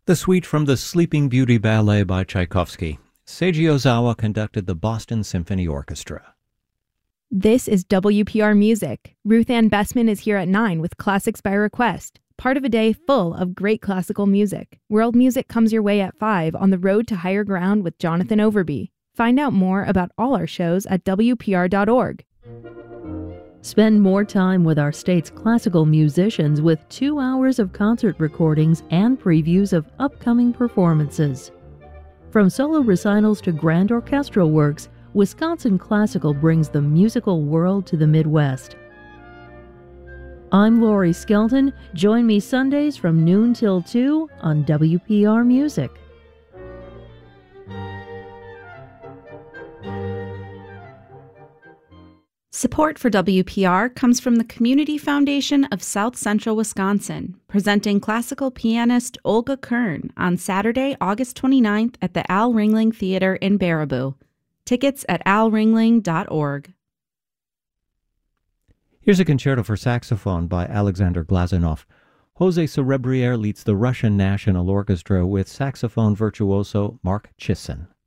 The suite from the Sleeping Beauty Ballet by Tchaikovsky. Seiji Ozawa conducted the Boston Symphony Orchestra. This is WPR Music. Ruth Ann Bessman is here at 9 with Classics by Request, part of a day full of great classical music. World music comes your way at 5 on the Road to Higher Ground with Jonathan Overby. Find out more about all our shows at WPR.org. Spend more time with our state's classical musicians with 2 hours of concert recordings and previews of upcoming performances. From solo recitals to grand orchestral works, Wisconsin Classical brings the musical world to the Midwest. I'm Lori Skelton. Join me Sundays from noon till 2 on WPR Music. Support for WPR comes from the Community Foundation of South Central Wisconsin, presenting classical pianist Olga Kern on Saturday, August 29th at the Al Ringling Theater in Baraboo. Tickets at alringling.org. Here's a concerto for saxophone by Alexander Glazunov. Jose Cerebriere leads the Russian National Orchestra with saxophone virtuoso Mark Chisin.